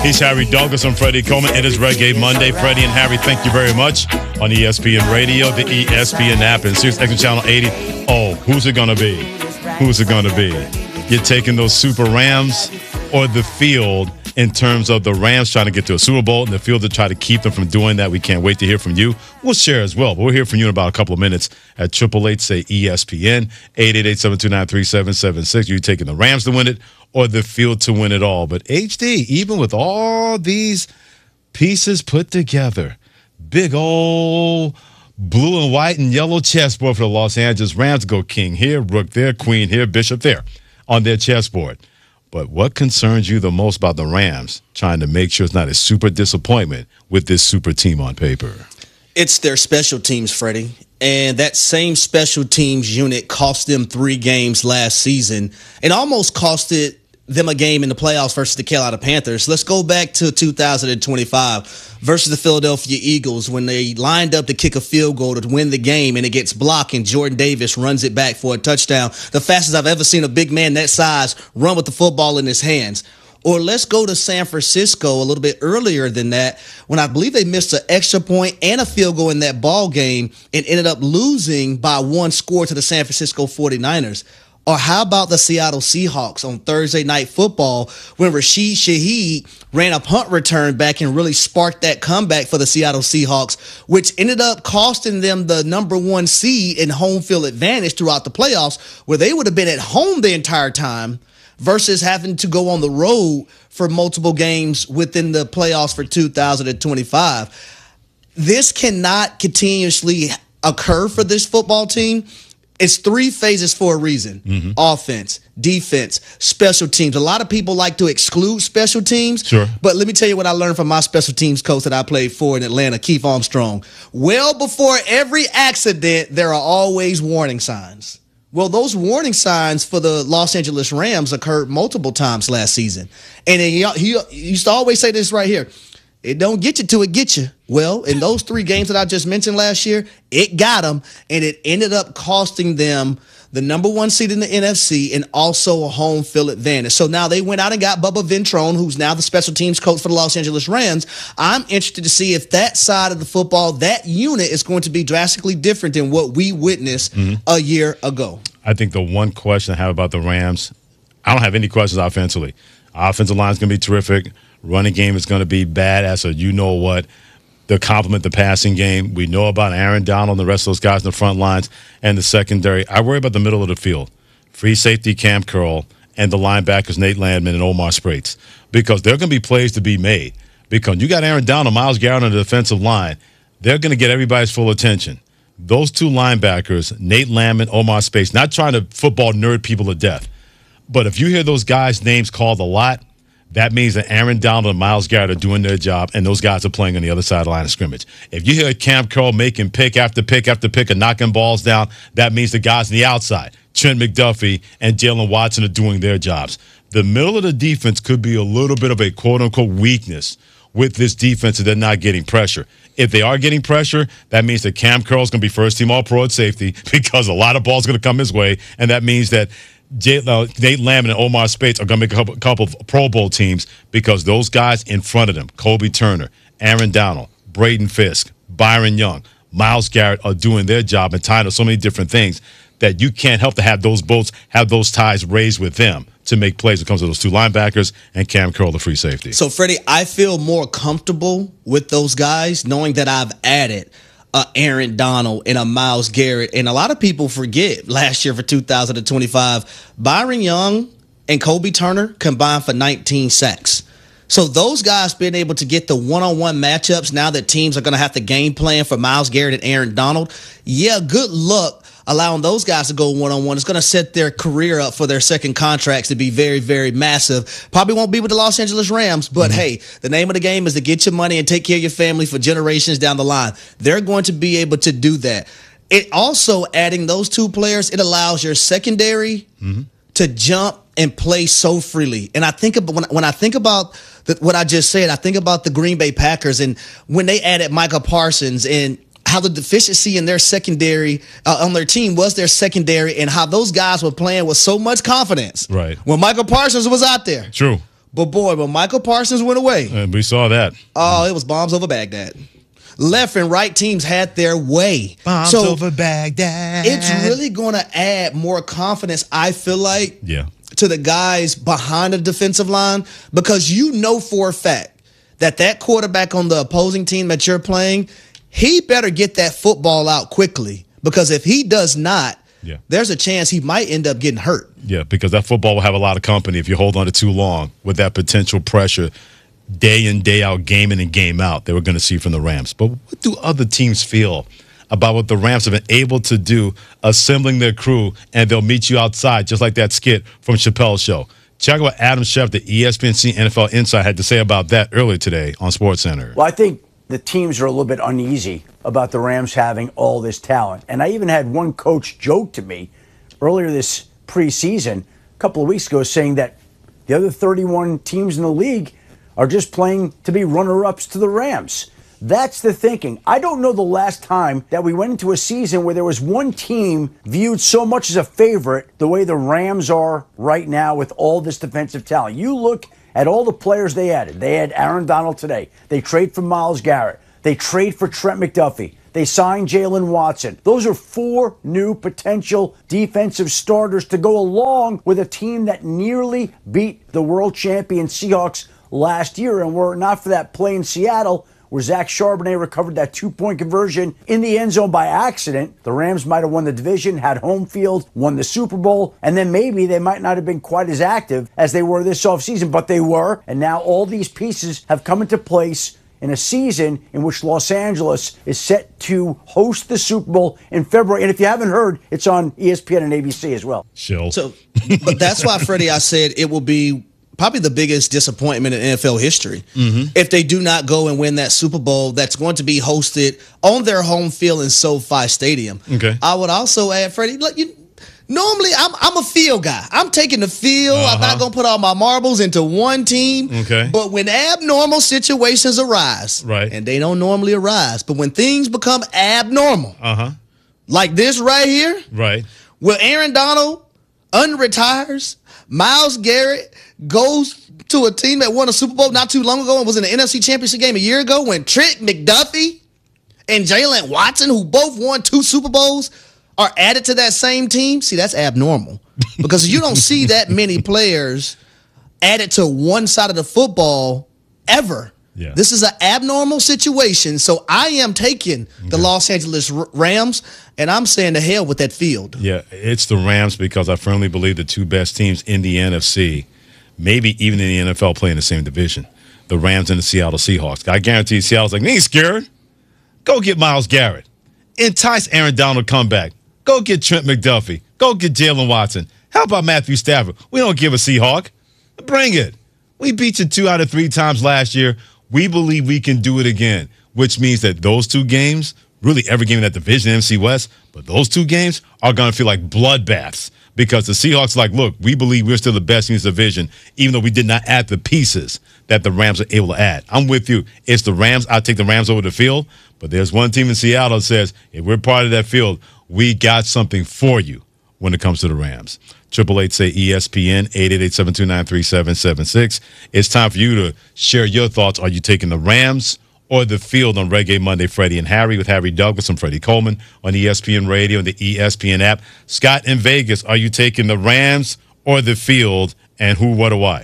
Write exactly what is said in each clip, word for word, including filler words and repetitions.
He's Harry Douglas. I'm Freddie Coleman. It is Reggae Monday. Freddie and Harry, thank you very much. On E S P N Radio, the E S P N app, and Sirius X M Channel eighty. Oh, who's it going to be? Who's it going to be? You're taking those Super Rams or the field in terms of the Rams trying to get to a Super Bowl and the field to try to keep them from doing that? We can't wait to hear from you. We'll share as well, but we'll hear from you in about a couple of minutes at triple eight say E S P N, eight eight eight, seven two nine, three seven seven six. You're taking the Rams to win it or the field to win it all. But H D, even with all these pieces put together, big old blue and white and yellow chessboard for the Los Angeles Rams. Go king here, rook there, queen here, bishop there on their chessboard. But what concerns you the most about the Rams trying to make sure it's not a super disappointment with this super team on paper? It's their special teams, Freddie. And that same special teams unit cost them three games last season and almost costed them a game in the playoffs versus the Carolina Panthers. Let's go back to two thousand twenty-five versus the Philadelphia Eagles when they lined up to kick a field goal to win the game, and it gets blocked, and Jordan Davis runs it back for a touchdown. The fastest I've ever seen a big man that size run with the football in his hands. Or let's go to San Francisco a little bit earlier than that when I believe they missed an extra point and a field goal in that ball game and ended up losing by one score to the San Francisco forty-niners. Or how about the Seattle Seahawks on Thursday Night Football when Rashid Shaheed ran a punt return back and really sparked that comeback for the Seattle Seahawks, which ended up costing them the number one seed and home field advantage throughout the playoffs, where they would have been at home the entire time versus having to go on the road for multiple games within the playoffs for two thousand twenty-five. This cannot continuously occur for this football team. It's three phases for a reason. Mm-hmm. Offense, defense, special teams. A lot of people like to exclude special teams. Sure. But let me tell you what I learned from my special teams coach that I played for in Atlanta, Keith Armstrong. Well, before every accident, there are always warning signs. Well, those warning signs for the Los Angeles Rams occurred multiple times last season. And he, he, he used to always say this right here. It don't get you till it gets you. Well, in those three games that I just mentioned last year, it got them, and it ended up costing them the number one seed in the N F C and also a home field advantage. So now they went out and got Bubba Ventrone, who's now the special teams coach for the Los Angeles Rams. I'm interested to see if that side of the football, that unit, is going to be drastically different than what we witnessed mm-hmm. a year ago. I think the one question I have about the Rams, I don't have any questions offensively. Offensive line is going to be terrific. Running game is going to be bad as a you-know-what. They'll complement the passing game. We know about Aaron Donald and the rest of those guys in the front lines and the secondary. I worry about the middle of the field. Free safety Cam Curl and the linebackers Nate Landman and Omar Sprates, because there are going to be plays to be made. Because you got Aaron Donald, Myles Garrett on the defensive line. They're going to get everybody's full attention. Those two linebackers, Nate Landman, Omar Sprates, not trying to football nerd people to death, but if you hear those guys' names called a lot, that means that Aaron Donald and Myles Garrett are doing their job, and those guys are playing on the other side of the line of scrimmage. If you hear Cam Curl making pick after pick after pick and knocking balls down, that means the guys on the outside, Trent McDuffie and Jalen Watson, are doing their jobs. The middle of the defense could be a little bit of a quote-unquote weakness with this defense that they're not getting pressure. If they are getting pressure, that means that Cam Curl is going to be first-team All-Pro at safety because a lot of balls are going to come his way, and that means that J- uh, Nate Landman and Omar Spates are going to make a couple, couple of Pro Bowl teams because those guys in front of them, Kobe Turner, Aaron Donald, Braden Fisk, Byron Young, Myles Garrett, are doing their job and tying up so many different things that you can't help to have those boats, have those ties raised with them to make plays when it comes to those two linebackers and Cam Curl, the free safety. So, Freddie, I feel more comfortable with those guys knowing that I've added Uh, Aaron Donald and a Myles Garrett. And a lot of people forget last year for two thousand twenty-five, Byron Young and Kobe Turner combined for nineteen sacks. So those guys being able to get the one-on-one matchups now that teams are going to have to game plan for Myles Garrett and Aaron Donald, yeah, good luck allowing those guys to go one-on-one. It's going to set their career up for their second contracts to be very, very massive. Probably won't be with the Los Angeles Rams, but mm-hmm. hey, the name of the game is to get your money and take care of your family for generations down the line. They're going to be able to do that. It also, adding those two players, it allows your secondary mm-hmm. to jump and play so freely. And I think about when, when I think about the, what I just said, I think about the Green Bay Packers and when they added Micah Parsons and how the deficiency in their secondary uh, on their team was their secondary and how those guys were playing with so much confidence. Right. When Michael Parsons was out there. True. But boy, when Michael Parsons went away, And we saw that. oh, it was bombs over Baghdad. Left and right teams had their way. Bombs so over Baghdad. it's really going to add more confidence, I feel like, Yeah. to the guys behind the defensive line, because you know for a fact that that quarterback on the opposing team that you're playing, he better get that football out quickly, because if he does not, Yeah. there's a chance he might end up getting hurt. Yeah, because that football will have a lot of company if you hold on to too long with that potential pressure day in, day out, game in and game out that we're going to see from the Rams. But what do other teams feel about what the Rams have been able to do assembling their crew, and they'll meet you outside, just like that skit from Chappelle's Show? Check out what Adam Schefter, the E S P N N F L Insider, had to say about that earlier today on SportsCenter. Well, I think the teams are a little bit uneasy about the Rams having all this talent. And I even had one coach joke to me earlier this preseason, a couple of weeks ago, saying that the other thirty-one teams in the league are just playing to be runner-ups to the Rams. That's the thinking. I don't know the last time that we went into a season where there was one team viewed so much as a favorite the way the Rams are right now with all this defensive talent. You look at all the players they added. They had Aaron Donald today. They trade for Myles Garrett. They trade for Trent McDuffie. They signed Jalen Watson. Those are four new potential defensive starters to go along with a team that nearly beat the world champion Seahawks last year. And were it not for that play in Seattle, where Zach Charbonnet recovered that two-point conversion in the end zone by accident, the Rams might have won the division, had home field, won the Super Bowl, and then maybe they might not have been quite as active as they were this offseason, but they were. And now all these pieces have come into place in a season in which Los Angeles is set to host the Super Bowl in February. And if you haven't heard, it's on E S P N and A B C as well. Chill. So, but that's why, Freddie, I said it will be probably the biggest disappointment in N F L history mm-hmm. if they do not go and win that Super Bowl that's going to be hosted on their home field in SoFi Stadium. Okay. I would also add, Freddie, look, you, normally I'm I'm a field guy. I'm taking the field. Uh-huh. I'm not going to put all my marbles into one team. Okay. But when abnormal situations arise, right, and they don't normally arise, but when things become abnormal, uh-huh, like this right here, right, where Aaron Donald unretires, Myles Garrett goes to a team that won a Super Bowl not too long ago and was in the N F C Championship game a year ago, when Trent McDuffie and Jalen Watson, who both won two Super Bowls, are added to that same team. See, that's abnormal, because you don't see that many players added to one side of the football ever. Yeah. This is an abnormal situation. So I am taking okay. the Los Angeles Rams, and I'm saying to hell with that field. Yeah, it's the Rams, because I firmly believe the two best teams in the N F C, maybe even in the N F L, play in the same division. The Rams and the Seattle Seahawks. I guarantee Seattle's like, they ain't scared. Go get Myles Garrett. Entice Aaron Donald to come back. Go get Trent McDuffie. Go get Jalen Watson. How about Matthew Stafford? We don't give a Seahawk. Bring it. We beat you two out of three times last year. We believe we can do it again, which means that those two games, really every game in that division, N F C West, but those two games are going to feel like bloodbaths, because the Seahawks are like, look, we believe we're still the best in this division, even though we did not add the pieces that the Rams are able to add. I'm with you. It's the Rams. I'll take the Rams over the field, but there's one team in Seattle that says, if we're part of that field, we got something for you when it comes to the Rams. Triple eight say E S P N, eight eight eight, seven two nine, three seven seven six. It's time for you to share your thoughts. Are you taking the Rams or the field on Reggae Monday? Freddie and Harry with Harry Douglas and Freddie Coleman on E S P N Radio and the E S P N app. Scott in Vegas, are you taking the Rams or the field, and who, what, or why?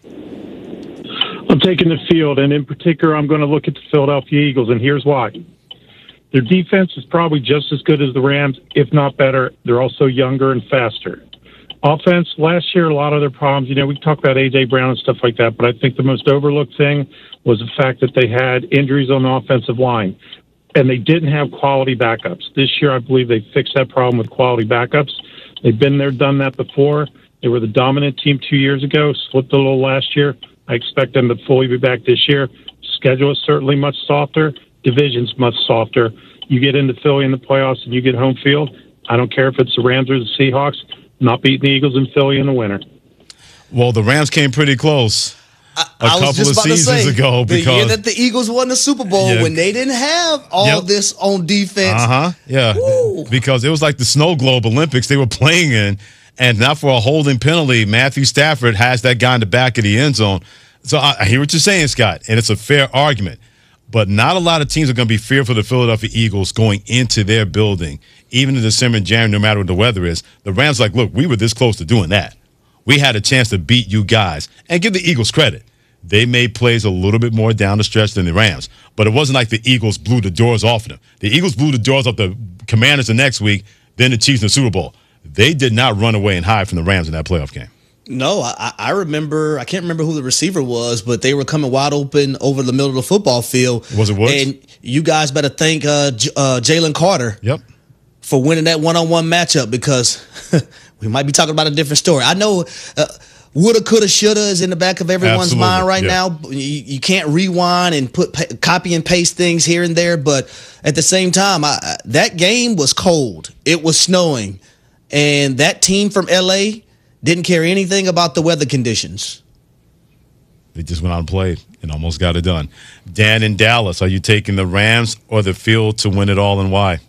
I'm taking the field, and in particular, I'm going to look at the Philadelphia Eagles, and here's why. Their defense is probably just as good as the Rams, if not better. They're also younger and faster. Offense, last year, a lot of their problems, you know, we talk about A J. Brown and stuff like that, but I think the most overlooked thing was the fact that they had injuries on the offensive line, and they didn't have quality backups. This year, I believe they fixed that problem with quality backups. They've been there, done that before. They were the dominant team two years ago, slipped a little last year. I expect them to fully be back this year. Schedule is certainly much softer. Division's much softer. You get into Philly in the playoffs and you get home field. I don't care if it's the Rams or the Seahawks. Not beating the Eagles in Philly in the winter. Well, the Rams came pretty close I, a I couple was just of about seasons to say, ago. The because year that the Eagles won the Super Bowl, yeah. when they didn't have all yep. this on defense. Uh-huh, yeah. Woo. Because it was like the snow globe Olympics they were playing in, and not for a holding penalty, Matthew Stafford has that guy in the back of the end zone. So I, I hear what you're saying, Scott, and it's a fair argument. But not a lot of teams are going to be fearful of the Philadelphia Eagles going into their building, even in December and January, no matter what the weather is. The Rams like, look, we were this close to doing that. We had a chance to beat you guys. And give the Eagles credit. They made plays a little bit more down the stretch than the Rams. But it wasn't like the Eagles blew the doors off of them. The Eagles blew the doors off the Commanders the next week, then the Chiefs in the Super Bowl. They did not run away and hide from the Rams in that playoff game. No, I, I remember. I can't remember who the receiver was, but they were coming wide open over the middle of the football field. Was it Woods? And you guys better thank uh, J- uh, Jalen Carter Yep. for winning that one-on-one matchup, because we might be talking about a different story. I know uh, woulda, coulda, shoulda is in the back of everyone's Absolutely, mind right yeah. now. You, you can't rewind and put pa- copy and paste things here and there, but at the same time, I, I, that game was cold. It was snowing, and that team from L A didn't care anything about the weather conditions. They just went out and played and almost got it done. Dan in Dallas, are you taking the Rams or the field to win it all, and why?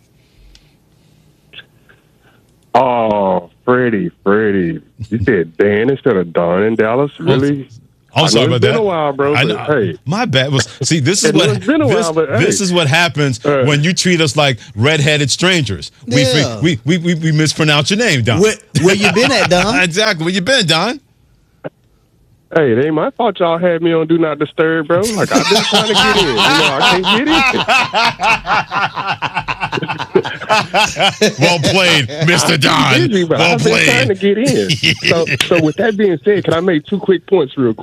Oh, Freddie, Freddie. You said Dan instead of Don in Dallas? Really? I'm I sorry know about it's been that. a while, bro, I but know, hey. my bad. Was see, this is It what has been a this, while, but hey. this is what happens Uh, when you treat us like redheaded strangers. We, Yeah. we, we, we, we mispronounce your name, Don. Where, where you been at, Don? Exactly. Where you been, Don? Hey, it ain't my fault y'all had me on Do Not Disturb, bro. Like, I've been trying to get in. You know, I can't get in. Well played, Mister Don. Busy, but Well I've been trying to played. get in. So, so with that being said, can I make two quick points real quick?